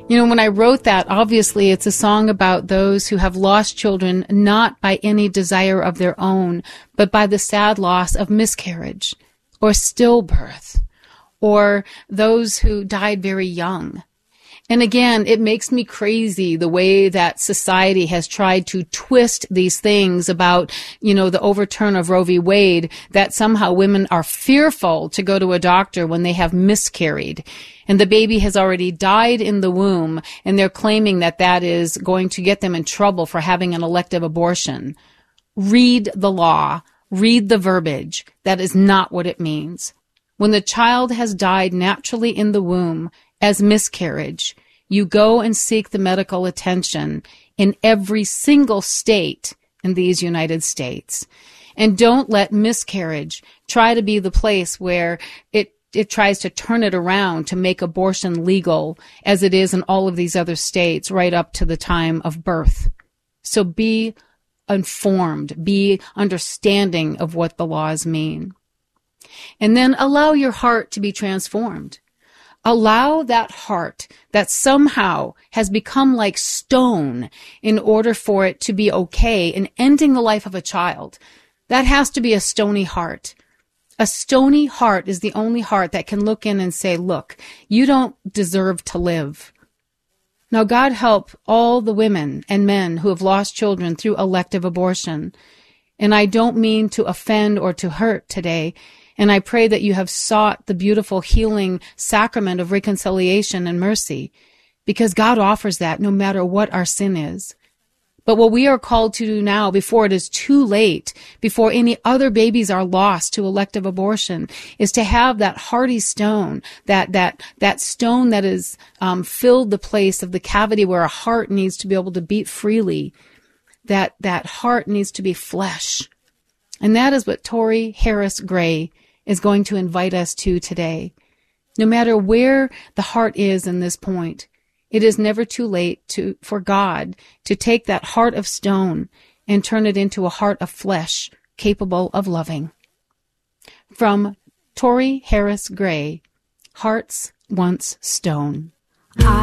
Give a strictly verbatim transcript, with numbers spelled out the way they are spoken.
You know, when I wrote that, obviously it's a song about those who have lost children not by any desire of their own, but by the sad loss of miscarriage or stillbirth, or those who died very young. And again, it makes me crazy the way that society has tried to twist these things about, you know, the overturn of Roe v. Wade, that somehow women are fearful to go to a doctor when they have miscarried. And the baby has already died in the womb, and they're claiming that that is going to get them in trouble for having an elective abortion. Read the law. Read the verbiage. That is not what it means. When the child has died naturally in the womb as miscarriage, you go and seek the medical attention in every single state in these United States. And don't let miscarriage try to be the place where it it tries to turn it around to make abortion legal, as it is in all of these other states right up to the time of birth. So be informed, be understanding of what the laws mean. And then allow your heart to be transformed. Allow that heart that somehow has become like stone in order for it to be okay in ending the life of a child. That has to be a stony heart. A stony heart is the only heart that can look in and say, look, you don't deserve to live. Now, God help all the women and men who have lost children through elective abortion. And I don't mean to offend or to hurt today. And I pray that you have sought the beautiful healing sacrament of reconciliation and mercy, because God offers that no matter what our sin is. But what we are called to do now, before it is too late, before any other babies are lost to elective abortion, is to have that hearty stone, that that that stone that has um, filled the place of the cavity where a heart needs to be able to beat freely. That that heart needs to be flesh. And that is what Tori Harris Gray is going to invite us to today. No matter where the heart is in this point, it is never too late to for God to take that heart of stone and turn it into a heart of flesh capable of loving. From Tori Harris Gray, Hearts Once Stone.